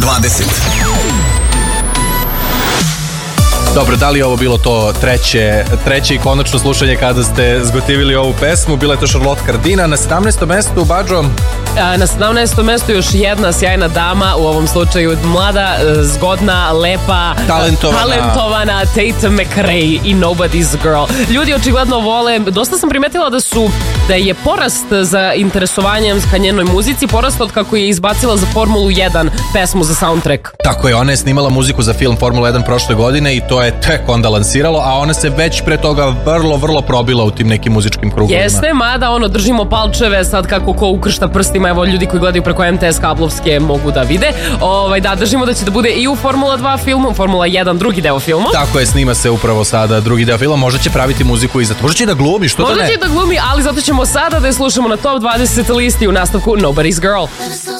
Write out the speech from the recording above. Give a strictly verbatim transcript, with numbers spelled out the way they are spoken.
dvadeset. Dobro, da li je ovo bilo to treće, treće i konačno slušanje kada ste zgotivili ovu pesmu? Bila je to Charlotte Cardina. Na sedamnaestom mestu, Bađo? A, na sedamnaestom mestu još jedna sjajna dama, u ovom slučaju mlada, zgodna, lepa, talentovana, talentovana Tate McRae i Nobody's Girl. Ljudi očigledno vole, dosta sam primetila da su da je porast za interesovanjem ka njenoj muzici porast od kako je izbacila za Formulu jedan pesmu za soundtrack. Tako je, ona je snimala muziku za film Formula jedan prošle godine i to je tek onda lansiralo, a ona se već pre toga vrlo, vrlo probila u tim nekim muzičkim krugovima. Jeste, mada ono, držimo palčeve sad kako ko ukršta prstima, evo ljudi koji gledaju preko em te es kablovske mogu da vide. Ovaj, da, držimo da će da bude i u Formula dva filmu, Formula jedan drugi deo filmu. Tako je, snima se upravo sada drugi deo filma, možda će praviti muziku i za to. Možda će da glumi, što možda da ne? Možda će da glumi, ali zato ćemo sada da je slušamo na top dvadeset listi u nastavku Nobody's Girl.